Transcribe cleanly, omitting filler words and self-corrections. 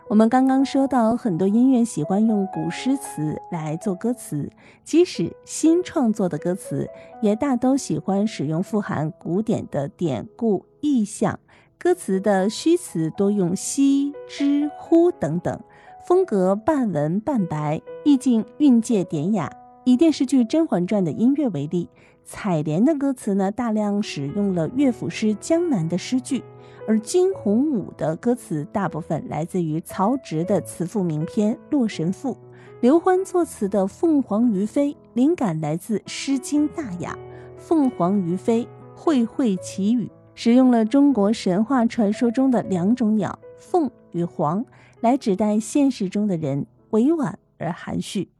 我们刚刚说到，很多音乐喜欢用古诗词来做歌词，即使新创作的歌词，也大都喜欢使用富含古典的典故意象，歌词的虚词多用惜、知、乎等等，风格半文半白，意境韵界典雅。以电视剧《甄嬛传》的音乐为例，采莲的歌词呢，大量使用了乐府诗江南的诗句，而惊鸿舞的歌词大部分来自于曹植的词赋名篇《洛神赋》，刘欢作词的《凤凰于飞》灵感来自《诗经·大雅》，凤凰于飞，卉卉其语，使用了中国神话传说中的两种鸟凤与凰来指代现实中的人，委婉而含蓄。